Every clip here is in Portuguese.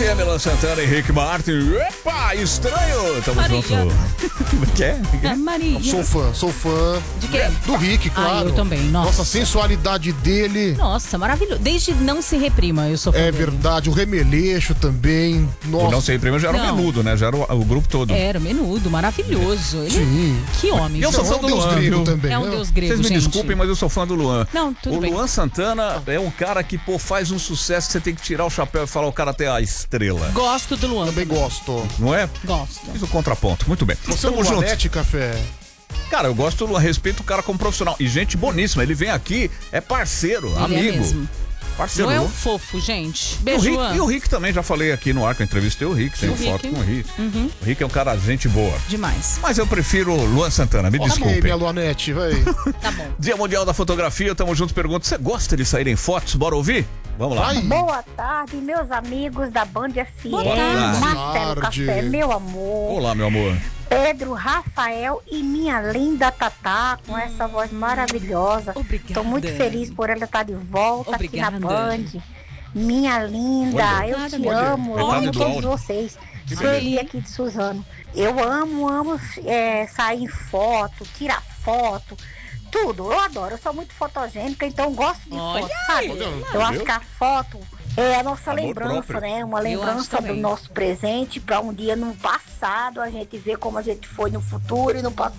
FM, Luan Santana, Henrique Martin. Epa, estranho! Tamo Maria. junto. Quer? Maria. Sou fã. De quem? Do Rick, claro. eu também, nossa. A sensualidade dele. Nossa, maravilhoso. Desde Não Se Reprima, eu sou fã É dele. verdade, o Remeleixo também. Nossa. O Não Sei Prêmio já era o Menudo, né? Já era o grupo todo. Era Menudo, maravilhoso. Ele... Sim. Que homem. E eu sou Não, fã é um do deus Luan, grego viu? também. É um né? deus grego, Vocês me gente. desculpem, mas eu sou fã do Luan. Não, tudo o bem. Luan Santana é um cara que, pô, faz um sucesso que você tem que tirar o chapéu e falar o cara até a estrela. Gosto do Luan. Também gosto. Não é? Gosto. Fiz o contraponto. Muito bem. Você é um Tamo junto. Luanete, Café? Cara, eu gosto do Luan, respeito o cara como profissional. E gente boníssima. Ele vem aqui, é parceiro, Ele amigo. é mesmo. Parceiro. Não é um Luan. fofo, gente. E o Beijo, Rick, Luan. e o Rick também, já falei aqui no ar que eu entrevistei o Rick, tem O foto Rick. com o Rick. O Rick é um cara gente boa. Demais. Mas eu prefiro Luan Santana, me Ok, desculpe. minha Luanete, vai. Tá bom. Dia Mundial da Fotografia, tamo junto, pergunta, você gosta de sair em fotos? Bora ouvir? Vamos lá. Vai. Boa tarde, meus amigos da Band FM. Boa tarde. Marcelo Tarde. Café, meu amor. Olá, meu amor. Pedro, Rafael e minha linda Tatá, com essa voz maravilhosa. Obrigada. Tô muito feliz por ela estar de volta Obrigada. aqui na Band. Minha linda, Olha. eu Obrigada, te olha. amo, eu Metade amo do todos áudio. vocês. Que Sueli aqui de Suzano. Eu amo sair em foto, tirar foto. Tudo, eu adoro, eu sou muito fotogênica, então gosto de Olha foto, aí. sabe? Eu acho que a foto é a nossa Amor lembrança, próprio. né? Uma acho lembrança do também. nosso presente para um dia no passado a gente ver como a gente foi no futuro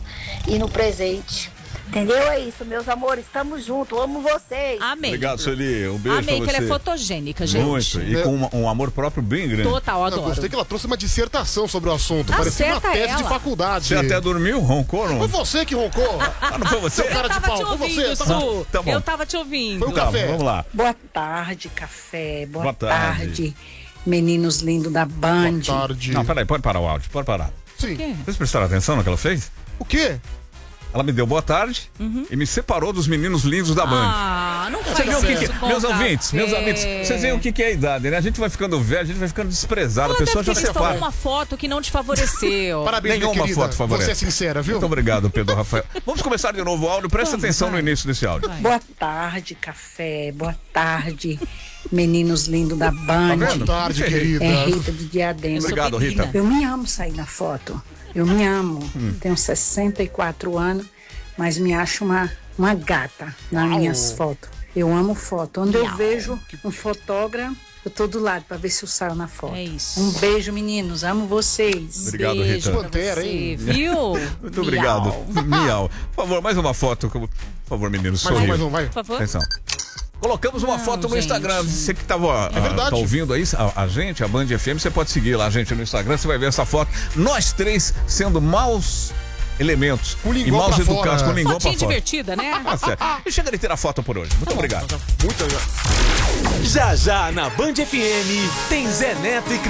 e no presente. Entendeu? É isso, meus amores, estamos juntos, amo vocês. Amei. Obrigado, Sueli. Um beijo Amei pra que você. ela é fotogênica, gente. Muito. E com um amor próprio bem grande. Total, Eu adoro. gostei que ela trouxe uma dissertação sobre o assunto. Parecia uma Acerta tese de ela. faculdade. Você até dormiu? Roncou? Não? Foi você que roncou. Ah, não foi você? Seu cara Eu de tava pau, te foi ouvindo, você. Su. Tá bom. Eu tava te ouvindo. Foi o Tá, café. vamos lá. Boa tarde, café. Boa Boa, tarde. tarde. meninos lindos da Band. Boa tarde. Não, peraí, pode parar o áudio, pode parar. Sim. quê? Vocês prestaram atenção no que ela fez? O quê? Ela me deu boa tarde e me separou dos meninos lindos da Band. Ah, não Você faz vê o que, isso com meus o ouvintes, café. vocês veem o que é a idade, né? A gente vai ficando velho, a gente vai ficando desprezado, Ela a pessoa deve já ter visto separa. uma foto que não te favoreceu. Parabéns, minha Nenhuma querida. foto favorece. Você é sincera, viu? Muito obrigado, Pedro Rafael. Vamos começar de novo o áudio, presta Vamos, atenção no vai. início desse áudio. Vai. Boa tarde, café. Boa tarde, meninos lindos da Band. Tá vendo? Boa tarde, querida. É Rita de Diadema. Eu sou Obrigado, pequena. Rita. Eu me amo sair na foto. Eu me amo. Tenho 64 anos, mas me acho uma gata nas minhas fotos. Eu amo foto. Onde eu vejo um fotógrafo, eu tô do lado para ver se eu saio na foto. É isso. Um beijo, meninos. Amo vocês. Obrigado, Beijo Rita. pra Pantera, você, hein? viu? Muito obrigado. Miau. Por favor, mais uma foto. Por favor, meninos, Mais um, sorriam. mais um, vai. Por favor. Atenção. Colocamos uma foto no gente. Instagram. Você que tava verdade. tá ouvindo aí, a gente, a Band FM, você pode seguir lá a gente no Instagram, você vai ver essa foto. Nós três sendo maus elementos Com e linguão maus pra educados, fora. com linguão pra Fotinha fora. divertida, né? Tá certo. E chega de ter a foto por hoje. Muito obrigado. Muita. Já já na Band FM tem Zé Neto e Cris.